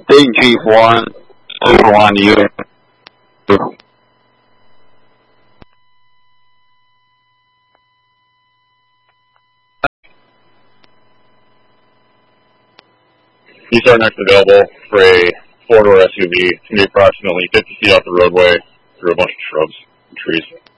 Big Chief 1, 2-1 you. These are next available for a 4-door SUV. It's going to be approximately 50 feet off the roadway through a bunch of shrubs and trees.